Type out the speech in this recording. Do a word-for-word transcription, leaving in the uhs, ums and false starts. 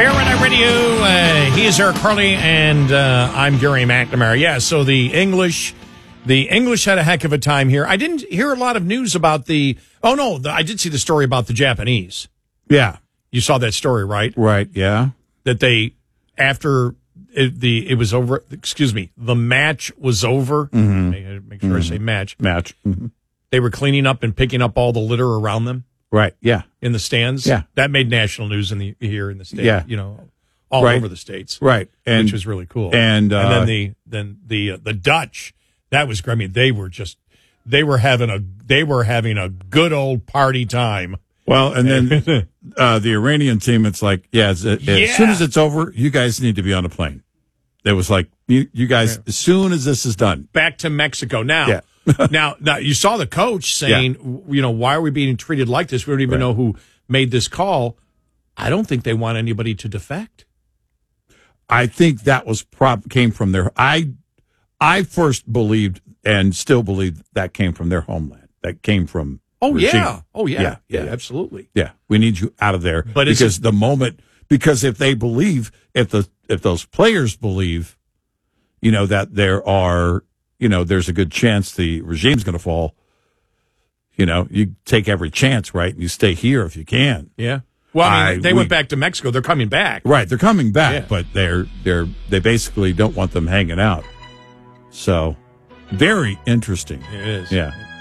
Bear Radio. Uh, he is Eric Harley, and uh, I'm Gary McNamara. Yeah, so the English, the English had a heck of a time here. I didn't hear a lot of news about the. Oh no, the, I did see the story about the Japanese. Yeah, you saw that story, right? Right. Yeah. That they after it, the it was over. Excuse me, the match was over. Mm-hmm. Make, make sure mm-hmm. I say match. Match. Mm-hmm. They were cleaning up and picking up all the litter around them. Right. Yeah. In the stands. Yeah. That made national news in the here in the state. Yeah. You know, all right. over the states. Right. And, which was really cool. And, uh, and then the then the uh, the Dutch. That was. I mean, they were just they were having a they were having a good old party time. Well, and then uh, the Iranian team. It's like, yeah, as, as yeah. soon as it's over, you guys need to be on a plane. It was like, you, you guys, yeah. as soon as this is done, back to Mexico now. Yeah. now, now you saw the coach saying, yeah. you know, why are we being treated like this? We don't even right. know who made this call. I don't think they want anybody to defect. I think that was prob came from their. I, I first believed and still believe that came from their homeland. That came from. Oh regime. yeah. Oh yeah. Yeah. Yeah. yeah. Absolutely. Yeah. We need you out of there. But because the moment, because if they believe, if the if those players believe, you know, that there are. You know, there's a good chance the regime's going to fall. You know, you take every chance, right? And you stay here if you can. Yeah. Well, I mean, I, they we, went back to Mexico. They're coming back. Right. They're coming back, yeah. but they're they're they basically don't want them hanging out. So, very interesting. It is. Yeah.